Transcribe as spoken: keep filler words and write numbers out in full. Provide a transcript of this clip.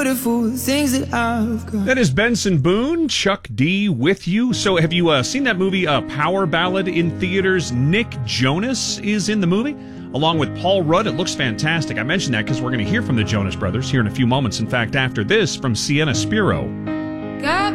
beautiful things that I've got. That is Benson Boone, Chuck D with you. So have you uh, seen that movie, uh, Power Ballad, in theaters? Nick Jonas is in the movie, along with Paul Rudd. It looks fantastic. I mentioned that because we're going to hear from the Jonas Brothers here in a few moments. In fact, after this, from Sienna Spiro. God